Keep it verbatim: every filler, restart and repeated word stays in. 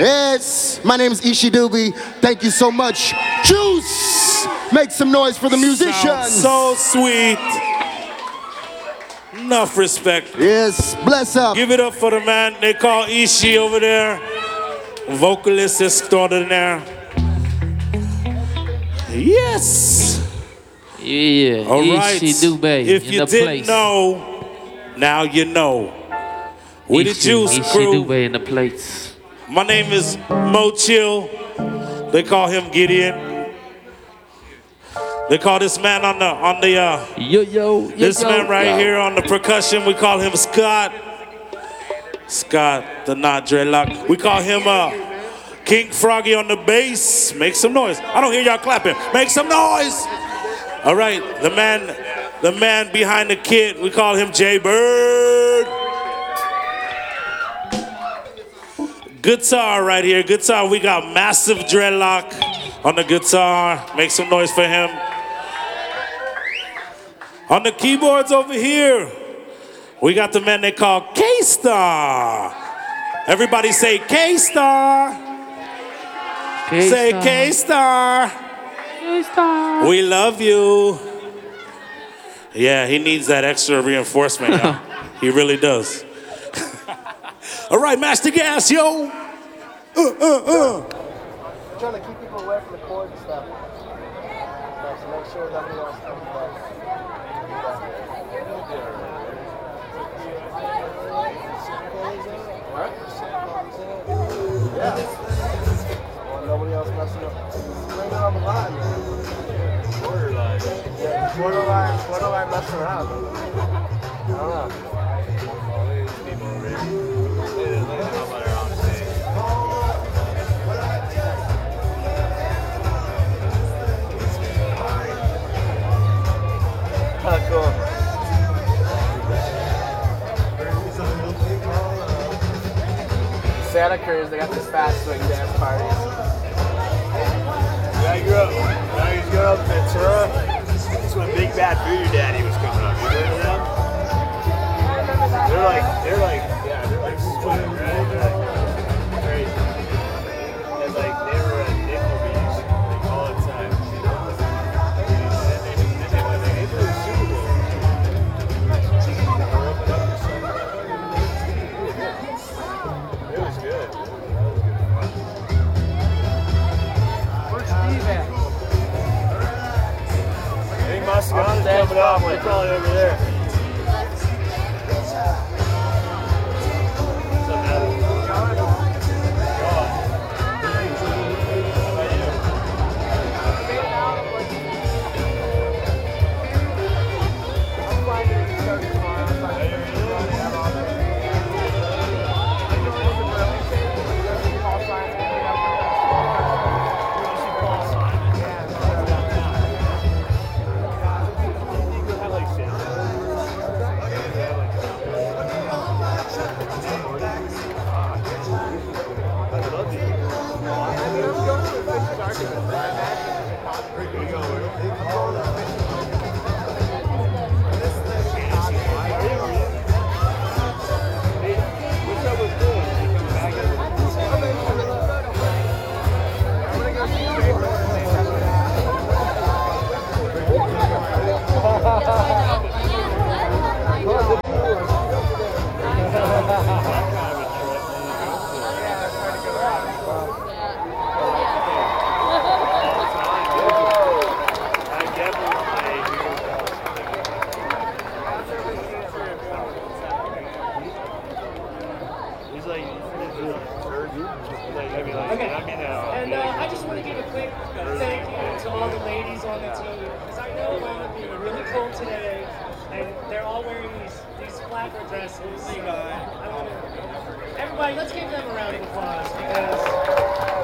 Yes, my name is Ishi Doobie. Thank you so much. Juice! Make some noise for the musicians. Sounds so sweet. Enough respect. Yes, bless up. Give it up for the man they call Ishi over there. Vocalist extraordinaire. Yes. Yeah, All right. Ishi Doobie If in you the didn't place. know, now you know. We the Ishi, Juice Ishi Crew. Doobie in the plates. My name is Mo Chill. They call him Gideon. They call this man on the on the uh yo yo, yo this yo, man right yo. here on the percussion. We call him Scott. Scott, the not dreadlock. We call him uh King Froggy on the bass. Make some noise. I don't hear y'all clapping. Make some noise. All right, the man, the man behind the kid. We call him Jay Bird. Guitar right here. Guitar. We got Massive Dreadlock on the guitar. Make some noise for him. On the keyboards over here, we got the man they call K-Star. Everybody say K-Star. Say K-Star. K-Star. We love you. Yeah, he needs that extra reinforcement, y'all. He really does. All right, match the gas, yo. Uh, uh, uh. I'm trying to keep people away from the chords and stuff. So make sure nobody else comes back. Yeah. Well, nobody else messing up. Bring it on the line, man. Borderline. Yeah, borderline, borderline messing around. I don't know. Kinda cool. Santa Cruz, they got this fast swing dance parties. Yeah, I grew up. When I was growing up in Ventura, that's when Big Bad Voodoo Daddy was coming up. You heard of them? They're like, they're like, yeah, they're like split, right? They're like crazy. And like, they were at nickel beach, like all the time. And they, and they, when they played the Super Bowl, they were up and up or something. It was good. That was good fun. Where's Steve at? I think Moscone coming up. They're probably over there. What's up, Adam? And uh, I just want to give a quick thank you to all the ladies on the team, because I know it might be really cold today, and they're all wearing these these flapper dresses. So I want to, everybody, let's give them a round of applause, because